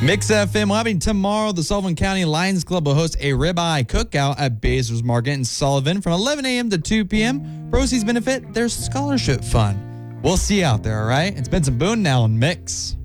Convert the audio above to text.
Mix FM will having tomorrow. The Sullivan County Lions Club will host a ribeye cookout at Bazers Market in Sullivan from 11 a.m. to 2 p.m. Proceeds benefit their scholarship fund. We'll see you out there, all right? It's Benson Boone now on Mix.